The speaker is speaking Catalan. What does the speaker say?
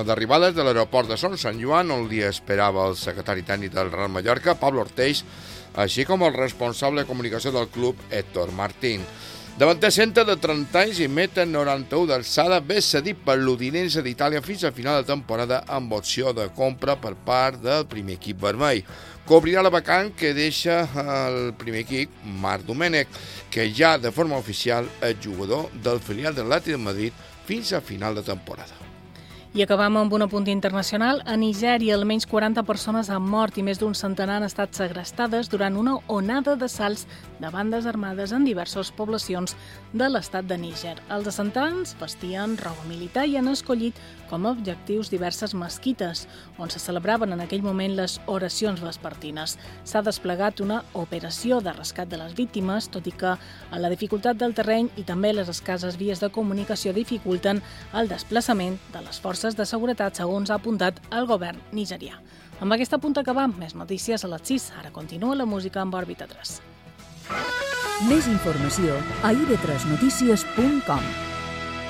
d'arribades de l'aeroport de Son Sant Joan, on li esperava el secretari tècnic del Real Mallorca, Pablo Orteix, així com el responsable de comunicació del club, Héctor Martín. Davanter centre de 30 anys i 1,91 m d'alçada, ve cedit per l'Udinese d'Itàlia fins a final de temporada amb opció de compra per part del primer equip vermell. Cobrirà la vacant que deixa el primer equip, Marc Domènech, que ja de forma oficial és jugador del filial de l'Atlètic de Madrid fins a final de temporada. I acabam amb un apunt internacional. A Nigèria, almenys 40 persones han mort i més d'un centenar han estat segrestades durant una onada d'assalts de bandes armades en diverses poblacions de l'estat de Níger. Els assaltants vestien roba militar i han escollit com a objectius diverses mesquites, on se celebraven en aquell moment les oracions vespertines. S'ha desplegat una operació de rescat de les víctimes, tot i que la dificultat del terreny i també les escasses vies de comunicació dificulten el desplaçament de les forces de seguretat, segons ha apuntat el govern nigerià. Amb aquesta punt acabam. Més notícies a les 6. Ara continua la música amb Òrbita 3. Més informació a ib3notícies.com.